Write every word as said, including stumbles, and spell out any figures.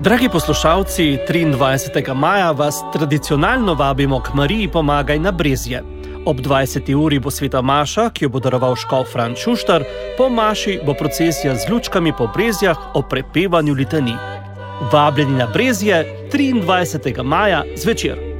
Dragi poslušalci, triindvajsetega maja vas tradicionalno vabimo k Mariji Pomagaj na Brezje. Ob dvajseti uri bo sveta maša, ki jo bo daroval škof Franc Šuštar, po maši bo procesija z lučkami po Brezjah o prepevanju litanij. Vabljeni na Brezje triindvajsetega maja zvečer.